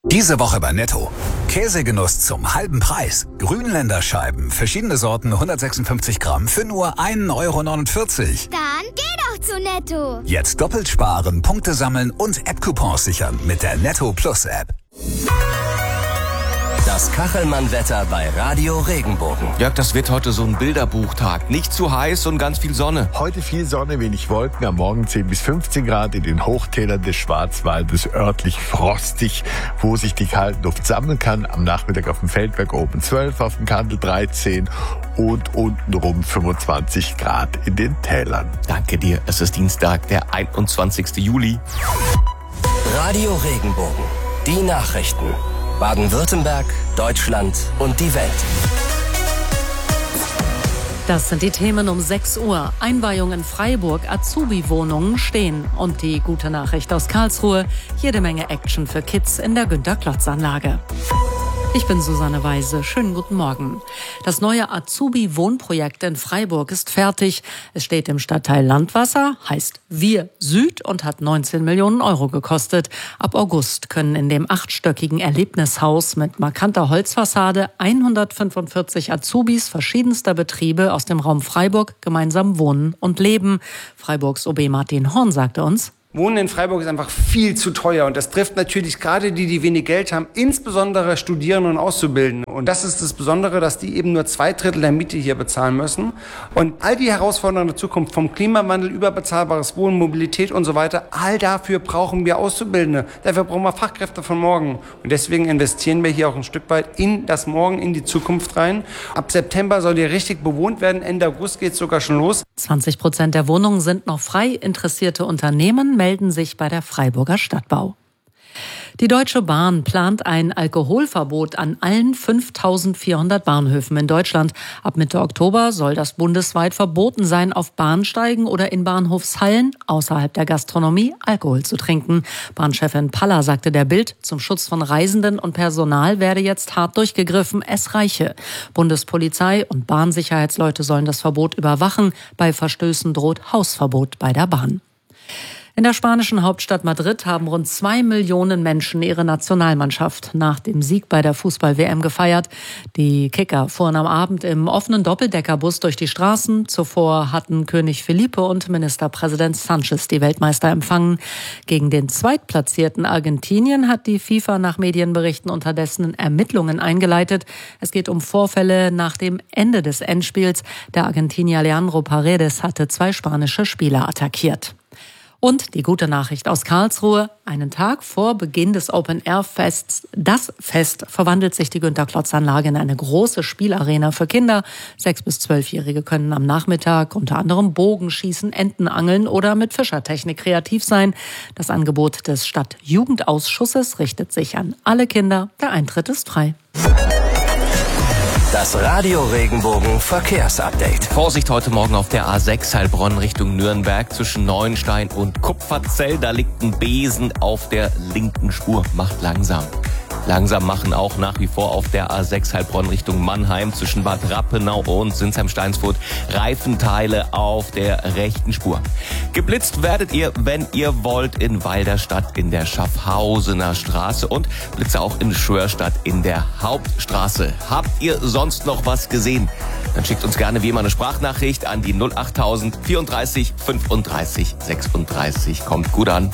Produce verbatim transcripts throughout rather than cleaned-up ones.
Diese Woche bei Netto. Käsegenuss zum halben Preis. Grünländer Scheiben, verschiedene Sorten, hundertsechsundfünfzig Gramm für nur ein Euro neunundvierzig. Dann geh doch zu Netto. Jetzt doppelt sparen, Punkte sammeln und App-Coupons sichern mit der Netto Plus App. Das Kachelmann-Wetter bei Radio Regenbogen. Jörg, das wird heute so ein Bilderbuchtag. Nicht zu heiß und ganz viel Sonne. Heute viel Sonne, wenig Wolken, am Morgen zehn bis fünfzehn Grad, in den Hochtälern des Schwarzwaldes örtlich frostig, wo sich die kalte Luft sammeln kann. Am Nachmittag auf dem Feldberg oben zwölf, auf dem Kandel dreizehn und untenrum fünfundzwanzig Grad in den Tälern. Danke dir. Es ist Dienstag, der einundzwanzigsten Juli. Radio Regenbogen. Die Nachrichten. Baden-Württemberg, Deutschland und die Welt. Das sind die Themen um sechs Uhr. Einweihung in Freiburg, Azubi-Wohnungen stehen. Und die gute Nachricht aus Karlsruhe, jede Menge Action für Kids in der Günter-Klotz-Anlage. Ich bin Susanne Weise. Schönen guten Morgen. Das neue Azubi-Wohnprojekt in Freiburg ist fertig. Es steht im Stadtteil Landwasser, heißt Wir Süd und hat neunzehn Millionen Euro gekostet. Ab August können in dem achtstöckigen Erlebnishaus mit markanter Holzfassade hundertfünfundvierzig Azubis verschiedenster Betriebe aus dem Raum Freiburg gemeinsam wohnen und leben. Freiburgs O B Martin Horn sagte uns: Wohnen in Freiburg ist einfach viel zu teuer und das trifft natürlich gerade die, die wenig Geld haben, insbesondere Studierende und Auszubildende. Und das ist das Besondere, dass die eben nur zwei Drittel der Miete hier bezahlen müssen. Und all die Herausforderungen der Zukunft, vom Klimawandel über bezahlbares Wohnen, Mobilität und so weiter, all dafür brauchen wir Auszubildende. Dafür brauchen wir Fachkräfte von morgen. Und deswegen investieren wir hier auch ein Stück weit in das Morgen, in die Zukunft rein. Ab September soll hier richtig bewohnt werden. Ende August geht es sogar schon los. zwanzig Prozent der Wohnungen sind noch frei. Interessierte Unternehmen melden sich bei der Freiburger Stadtbau. Die Deutsche Bahn plant ein Alkoholverbot an allen fünftausendvierhundert Bahnhöfen in Deutschland. Ab Mitte Oktober soll das bundesweit verboten sein, auf Bahnsteigen oder in Bahnhofshallen außerhalb der Gastronomie Alkohol zu trinken. Bahnchefin Paller sagte der Bild, zum Schutz von Reisenden und Personal werde jetzt hart durchgegriffen, es reiche. Bundespolizei und Bahnsicherheitsleute sollen das Verbot überwachen. Bei Verstößen droht Hausverbot bei der Bahn. In der spanischen Hauptstadt Madrid haben rund zwei Millionen Menschen ihre Nationalmannschaft nach dem Sieg bei der Fußball-W M gefeiert. Die Kicker fuhren am Abend im offenen Doppeldeckerbus durch die Straßen. Zuvor hatten König Felipe und Ministerpräsident Sánchez die Weltmeister empfangen. Gegen den zweitplatzierten Argentinien hat die FIFA nach Medienberichten unterdessen Ermittlungen eingeleitet. Es geht um Vorfälle nach dem Ende des Endspiels. Der Argentinier Leandro Paredes hatte zwei spanische Spieler attackiert. Und die gute Nachricht aus Karlsruhe: Einen Tag vor Beginn des Open-Air-Fests, das Fest, verwandelt sich die Günter-Klotz-Anlage in eine große Spielarena für Kinder. Sechs- bis zwölfjährige können am Nachmittag unter anderem Bogenschießen, Entenangeln oder mit Fischertechnik kreativ sein. Das Angebot des Stadtjugendausschusses richtet sich an alle Kinder. Der Eintritt ist frei. Das Radio Regenbogen Verkehrsupdate. Vorsicht heute Morgen auf der A sechs Heilbronn Richtung Nürnberg zwischen Neuenstein und Kupferzell. Da liegt ein Besen auf der linken Spur. Macht langsam. Langsam machen auch nach wie vor auf der A sechs Heilbronn Richtung Mannheim zwischen Bad Rappenau und Sinsheim-Steinsfurt Reifenteile auf der rechten Spur. Geblitzt werdet ihr, wenn ihr wollt, in Walderstadt in der Schaffhausener Straße und Blitze auch in Schwörstadt in der Hauptstraße. Habt ihr sonst noch was gesehen? Dann schickt uns gerne wie immer eine Sprachnachricht an die null achttausend vierunddreißig fünfunddreißig sechsunddreißig. Kommt gut an.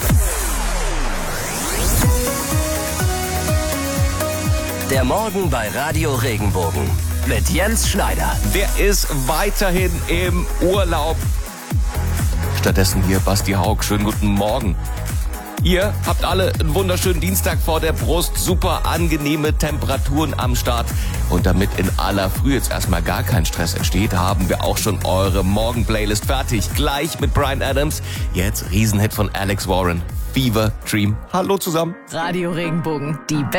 Der Morgen bei Radio Regenbogen mit Jens Schneider. Der ist weiterhin im Urlaub. Stattdessen hier Basti Haug. Schönen guten Morgen. Ihr habt alle einen wunderschönen Dienstag vor der Brust. Super angenehme Temperaturen am Start. Und damit in aller Früh jetzt erstmal gar kein Stress entsteht, haben wir auch schon eure Morgen-Playlist fertig. Gleich mit Bryan Adams. Jetzt Riesenhit von Alex Warren. Fever Dream. Hallo zusammen. Radio Regenbogen, die